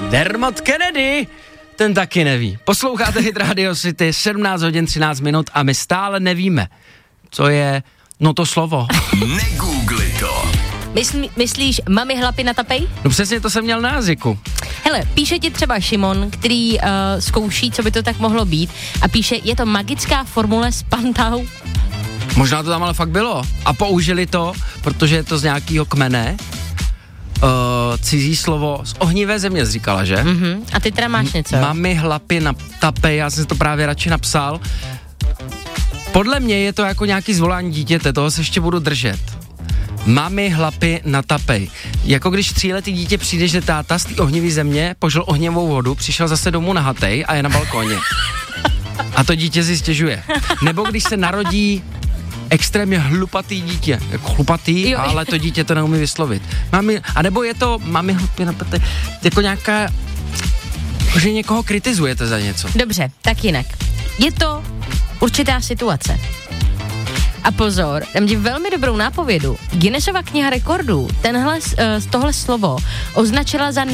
Dermot Kennedy, ten taky neví. Posloucháte Hit Radio City, 17 hodin 13 minut a my stále nevíme, co je, no to slovo. Negoogli to. Myslíš mami hlapy na tapej? No přesně to jsem měl na jazyku. Hele, píše ti třeba Šimon, který zkouší, co by to tak mohlo být a píše, je to magická formule s pantau. Možná to tam ale fakt bylo. A použili to, protože je to z nějakého kmene. Cizí slovo z ohnivé země jsi říkala, že? A ty teda máš něco? Mami hlapy na tapej, já jsem to právě radši napsal. Podle mě je to jako nějaký zvolání dítěte, toho se ještě budu držet. Mami hlapy na tapej. Jako když 3letý dítě přijde, že táta z té ohnivé země požil ohněvou vodu, přišel zase domů nahatej a je na balkóně. A to dítě si stěžuje. Nebo když se narodí extrémně hlupatý dítě. Jako chlupatý, jo, ale to dítě to neumí vyslovit. A nebo je to mami hlupy na tapej, jako nějaká, že někoho kritizujete za něco. Dobře, tak jinak. Je to určitá situace. A pozor, dám ti velmi dobrou nápovědu. Guinnessova kniha rekordů tohle slovo označila za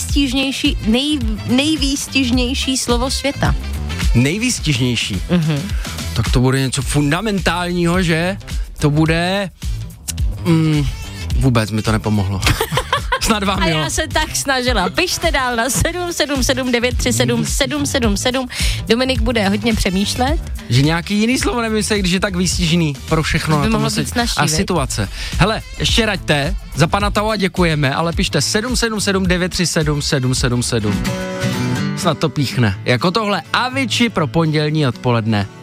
nejvýstižnější slovo světa. Nejvýstižnější? Tak to bude něco fundamentálního, že? To bude... vůbec mi to nepomohlo. Snad vám, jo. A já se tak snažila. Pište dál na 777-937-777. Dominik bude hodně přemýšlet. Že nějaký jiný slovo nevymyslej, když je tak výstižný pro všechno by na tom snažší, a situace. Hele, ještě raďte, za pana Taua děkujeme, ale pište 777-937-777. Snad to píchne. Jako tohle Avicii pro pondělní odpoledne.